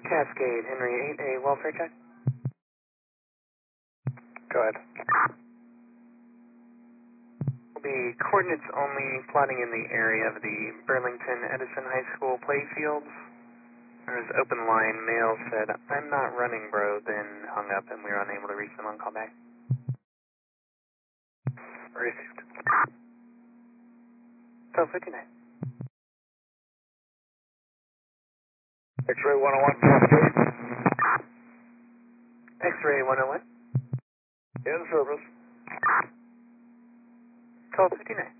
Cascade, Henry 8, a welfare check. Go ahead. Will be coordinates only, plotting in the area of the Burlington Edison High School playfields. There was open line, male said, "I'm not running, bro," then hung up and we were unable to reach them on callback. Received. 12:59. X-ray 101, Cascade. X-ray 101. In service. 12:59.